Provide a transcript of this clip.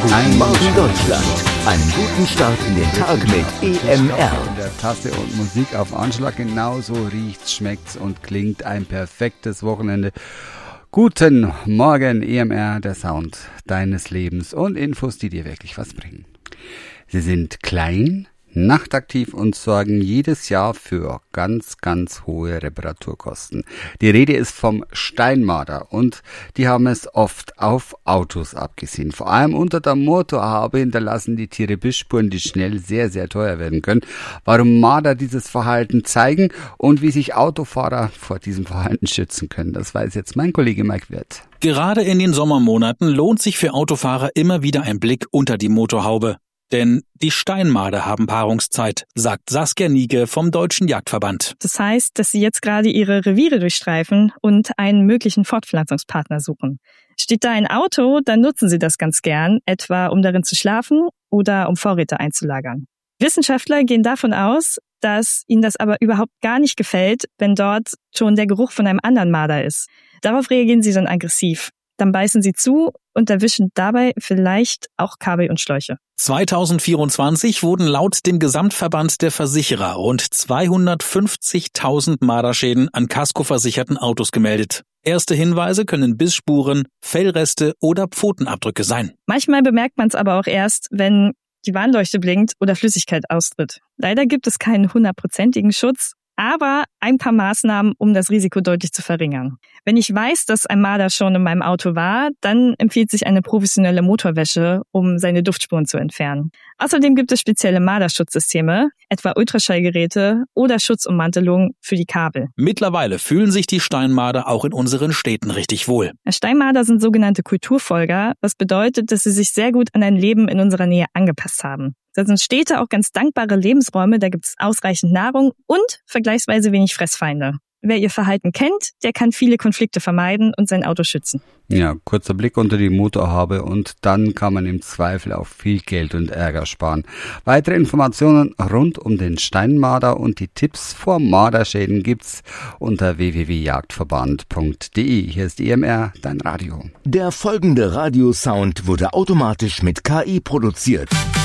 Guten Morgen Deutschland. Einen guten Start in den Tag mit EMR. In der Tasse und Musik auf Anschlag. Genauso riecht's, schmeckt's und klingt ein perfektes Wochenende. Guten Morgen EMR, der Sound deines Lebens und Infos, die dir wirklich was bringen. Sie sind klein, nachtaktiv und sorgen jedes Jahr für ganz, ganz hohe Reparaturkosten. Die Rede ist vom Steinmarder und die haben es oft auf Autos abgesehen. Vor allem unter der Motorhaube hinterlassen die Tiere Bissspuren, die schnell sehr, sehr teuer werden können. Warum Marder dieses Verhalten zeigen und wie sich Autofahrer vor diesem Verhalten schützen können, das weiß jetzt mein Kollege Mike Wirth. Gerade in den Sommermonaten lohnt sich für Autofahrer immer wieder ein Blick unter die Motorhaube. Denn die Steinmarder haben Paarungszeit, sagt Saskia Niege vom Deutschen Jagdverband. Das heißt, dass sie jetzt gerade ihre Reviere durchstreifen und einen möglichen Fortpflanzungspartner suchen. Steht da ein Auto, dann nutzen sie das ganz gern, etwa um darin zu schlafen oder um Vorräte einzulagern. Wissenschaftler gehen davon aus, dass ihnen das aber überhaupt gar nicht gefällt, wenn dort schon der Geruch von einem anderen Marder ist. Darauf reagieren sie dann aggressiv. Dann beißen sie zu und erwischen dabei vielleicht auch Kabel und Schläuche. 2024 wurden laut dem Gesamtverband der Versicherer rund 250.000 Marderschäden an kaskoversicherten Autos gemeldet. Erste Hinweise können Bissspuren, Fellreste oder Pfotenabdrücke sein. Manchmal bemerkt man es aber auch erst, wenn die Warnleuchte blinkt oder Flüssigkeit austritt. Leider gibt es keinen 100%igen Schutz, aber ein paar Maßnahmen, um das Risiko deutlich zu verringern. Wenn ich weiß, dass ein Marder schon in meinem Auto war, dann empfiehlt sich eine professionelle Motorwäsche, um seine Duftspuren zu entfernen. Außerdem gibt es spezielle Marderschutzsysteme, etwa Ultraschallgeräte oder Schutzummantelungen für die Kabel. Mittlerweile fühlen sich die Steinmarder auch in unseren Städten richtig wohl. Steinmarder sind sogenannte Kulturfolger, was bedeutet, dass sie sich sehr gut an ein Leben in unserer Nähe angepasst haben. Da sind Städte auch ganz dankbare Lebensräume, da gibt es ausreichend Nahrung und vergleichsweise wenig Fressfeinde. Wer ihr Verhalten kennt, der kann viele Konflikte vermeiden und sein Auto schützen. Ja, kurzer Blick unter die Motorhaube und dann kann man im Zweifel auch viel Geld und Ärger sparen. Weitere Informationen rund um den Steinmarder und die Tipps vor Marderschäden gibt's unter www.jagdverband.de. Hier ist EMR, dein Radio. Der folgende Radiosound wurde automatisch mit KI produziert.